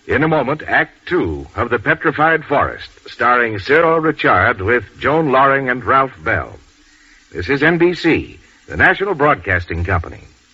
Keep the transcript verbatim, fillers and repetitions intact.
In a moment, Act Two of The Petrified Forest, starring Cyril Richard with Joan Loring and Ralph Bell. This is N B C, the National Broadcasting Company.